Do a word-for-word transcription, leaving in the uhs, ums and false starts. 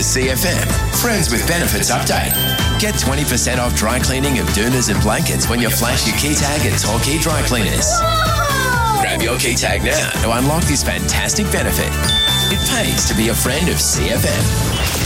C F M. Friends with Benefits update. Get twenty percent off dry cleaning of doonas and blankets when you flash your key tag at Torquay Dry Cleaners. Whoa! Grab your key tag now to unlock this fantastic benefit. It pays to be a friend of C F M.